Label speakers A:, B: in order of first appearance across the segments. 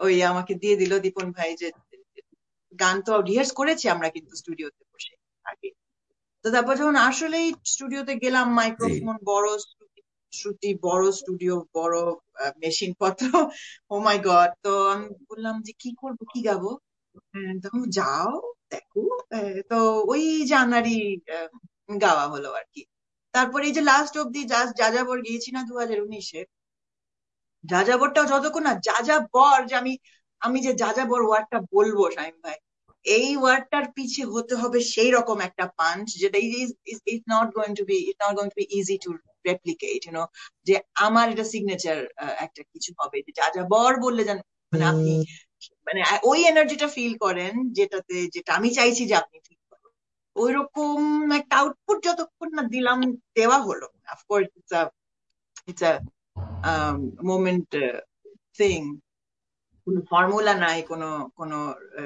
A: ওই আমাকে দিয়ে দিল দীপন ভাই যে গান তো রিহার্স করেছি আমরা কিন্তু স্টুডিওতে বসে আগে। তো তারপর যখন আসলেই স্টুডিওতে গেলাম, মাইক্রোফোন বড়, শ্রুতি বড়, স্টুডিও বড়, মেশিন পত্র, ও মাই গড। তো আমি বললাম যে কি করব, কি গাবো? তখন যাও দেখো। তো ওই জানারই গাওয়া হলো আর কি। তারপরে এই যে লাস্ট অব্দি যাযাবর গিয়েছি না 2019-এ, যাযাবরটাও যতক্ষণ না যাযাবর, যে আমি যে যাযাবর ওয়ার্ডটা বলবো শামীম ভাই, এই ওয়ার্ডটার পিছে হতে হবে সেই রকম একটা পাঞ্চ, যেটা is not going to be easy to replicate, যে আমার এটা সিগনেচার একটা কিছু হবে, যে যাযাবর বললে যেন মানে আপনি মানে ওই এনার্জিটা ফিল করেন, যেটা আমি চাইছি যে আপনি ফিল করেন। ওই রকম একটা আউটপুট যতক্ষণ না দিলাম, দেওয়া হলো। Of course it's a moment thing, কোনো ফর্মুলা নাই, কোনো কোনো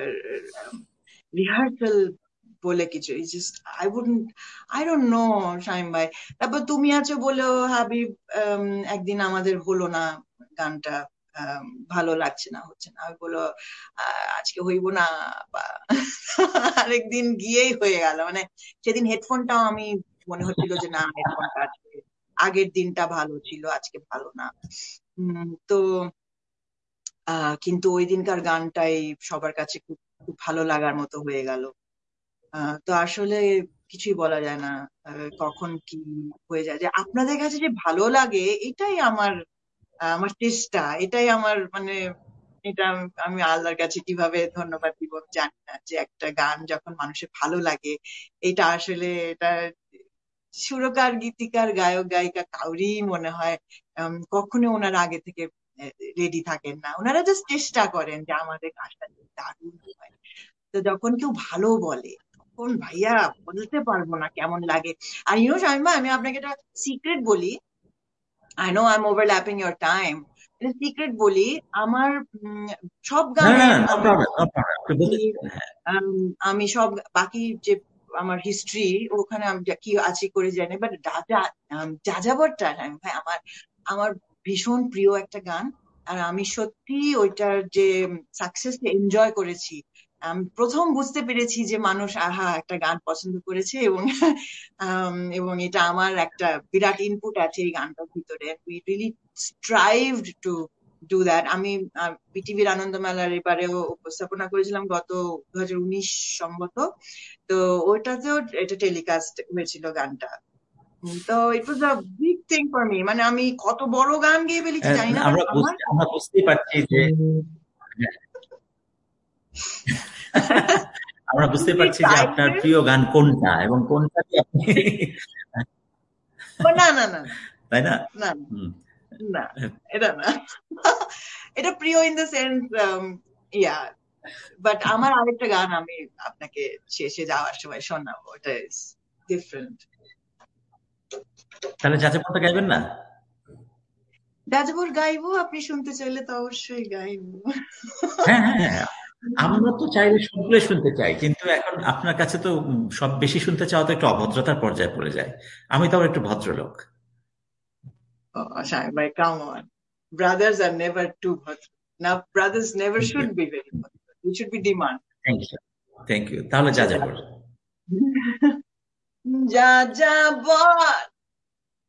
A: রিহার্সাল বলে কিছু। জাস্ট আই ডোন্ট নো শাইম ভাই। তারপর তুমি আছো বলেও হাবিব, একদিন আমাদের হলো না গানটা, ভালো লাগছে না, হচ্ছে না, আমি বলো আজকে হইব না, বা আরেকদিন গিয়েই হয়ে গেল। মানে সেদিন হেডফোনটাও আমি মনে হচ্ছিল যে না, হেডফোনটা আজকে আগের দিনটা ভালো ছিল, আজকে ভালো না। তো কিন্তু ওই দিনকার গানটাই সবার কাছে খুব খুব ভালো লাগার মতো হয়ে গেল। তো আসলে কিছুই বলা যায় না কখন কি হয়ে যায়, যে আপনাদের কাছে যে ভালো লাগে এটাই আমার আমার চেষ্টা, এটাই আমার মানে এটা আমি আল্লাহর কাছে কিভাবে ধন্যবাদ দিব জানি না, যে একটা গান যখন মানুষের ভালো লাগে, এটা আসলে এটা সুরকার, গীতিকার, গায়ক, গায়িকা কাউরি মনে হয় কখনো ওনারা আগে থেকে রেডি থাকেন না, ওনারা জাস্ট চেষ্টা করেন যে আমাদের কাজটা দারুণ হয়। তো যখন কেউ ভালো বলে তখন ভাইয়া বলতে পারবো না কেমন লাগে। আর শামীম ভাই, আমি আপনাকে একটা সিক্রেট বলি, I know I am overlapping your time, secret বলি, আমার সব গানের আমি আমি সব বাকি যে আমার হিস্ট্রি ওখানে আমি কি আছে করে জানি, বাট যাযাবরটা ভাই আমার আমার ভীষণ প্রিয় একটা গান। আর আমি সত্যি ওইটার যে সাকসেস এনজয় করেছি, আমি প্রথম বুঝতে পেরেছি যে মানুষ আহা একটা গান পছন্দ করেছে, এবং এবং এটা আমার একটা বিরাট ইনপুট আছে এই গানটার ভিতরে। We really স্ট্রাইভড to do that. আমি বিটিভির আনন্দমেলার এবারেও উপস্থাপনা করেছিলাম গত 2019 সম্ভবত। তো ওইটাতেও এটা টেলিকাস্ট হয়েছিল গানটা। তো ইট ওয়াজ a big thing for me. মানে আমি কত বড় গান গেয়ে ফেলেছি জানি না,
B: আমরা বুঝতেই পারছি যে আমরা বুঝতে পারছি যে আপনার প্রিয় গান কোনটা এবং কোনটা আপনি
A: না না না
B: তাই না?
A: না না, এটা না, এটা প্রিয় in the sense yeah. But আমার আরেকটা গান আমি আপনাকে শেষে যাওয়ার সময় শোনাবো, ওটা ইজ ডিফারেন্ট।
B: তাহলে যাযাবরটা গাইবেন না?
A: যাযাবর গাইবো, আপনি শুনতে চাইলে তো অবশ্যই গাইবো।
B: হ্যাঁ হ্যাঁ, আমরা তো চাইলে সবগুলো শুনতে চাই, কিন্তু এখন আপনার কাছে তো সব বেশি শুনতে চাওয়া তো একটু অভদ্রতার পর্যায়ে পড়ে যায়। আমি তো একটু ভদ্রলোক।
A: Shine, by come on, brothers are never too bhadra. Now brothers never should be very bhadra. We should be demand.
B: Thank you. তাহলে যাযাবর।
A: যাযাবর